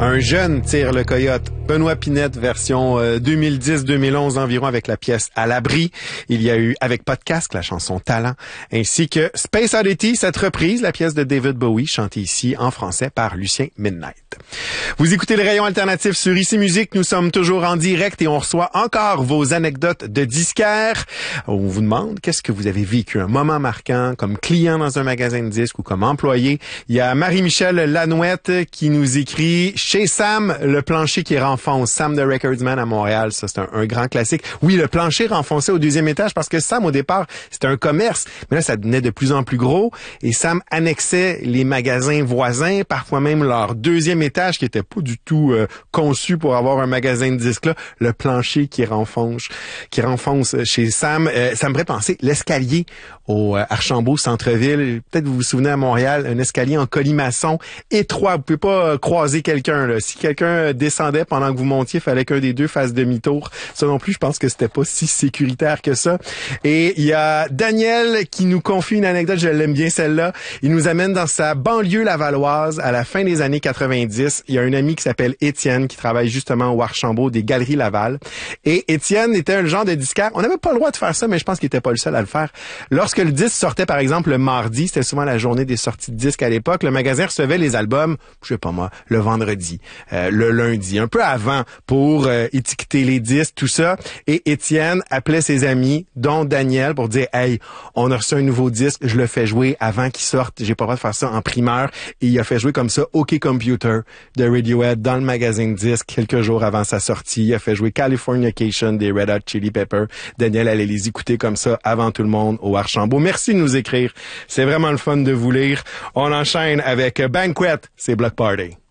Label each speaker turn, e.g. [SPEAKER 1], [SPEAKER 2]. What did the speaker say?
[SPEAKER 1] Un jeune tire le coyote. Benoît Pinette, version 2010-2011 environ, avec la pièce À l'abri. Il y a eu avec Podcast, la chanson Talent, ainsi que Space Oddity, cette reprise, la pièce de David Bowie, chantée ici en français par Lucien Midnight. Vous écoutez le rayon alternatif sur Ici Musique. Nous sommes toujours en direct et on reçoit encore vos anecdotes de disquaires. On vous demande qu'est-ce que vous avez vécu, un moment marquant comme client dans un magasin de disques ou comme employé. Il y a Marie-Michel Lanouette qui nous écrit: chez Sam, le plancher qui renfonce. Sam de Recordsman à Montréal, ça c'est un grand classique. Oui, le plancher renfoncé au deuxième étage parce que Sam, au départ, c'était un commerce. Mais là, ça devenait de plus en plus gros et Sam annexait les magasins voisins, parfois même leur deuxième étage qui était pas du tout conçu pour avoir un magasin de disques là. Le plancher qui renfonce chez Sam. Ça me ferait penser l'escalier au Archambault centre-ville. Peut-être vous vous souvenez à Montréal, un escalier en colimaçon étroit. Vous pouvez pas croiser quelqu'un, là. Si quelqu'un descendait pendant que vous montiez, fallait qu'un des deux fasse demi-tour. Ça non plus, je pense que c'était pas si sécuritaire que ça. Et il y a Daniel qui nous confie une anecdote, je l'aime bien celle-là. Il nous amène dans sa banlieue lavalloise à la fin des années 90. Il y a un ami qui s'appelle Étienne qui travaille justement au Archambault des Galeries Laval. Et Étienne était un genre de disquaire. On n'avait pas le droit de faire ça, mais je pense qu'il était pas le seul à le faire. Lorsque le disque sortait, par exemple, le mardi, c'était souvent la journée des sorties de disques à l'époque, le magasin recevait les albums, je sais pas moi, le vendredi, le lundi, un peu avant, pour étiqueter les disques, tout ça. Et Étienne appelait ses amis, dont Daniel, pour dire: hey, on a reçu un nouveau disque, je le fais jouer avant qu'il sorte, j'ai pas le droit de faire ça en primeur. Et il a fait jouer comme ça OK Computer de Radiohead dans le magasin de disques quelques jours avant sa sortie. Il a fait jouer Californication des Red Hot Chili Peppers. Daniel allait les écouter comme ça avant tout le monde au Archambault. Merci de nous écrire. C'est vraiment le fun de vous lire. On enchaîne avec Banquet, c'est Block Party.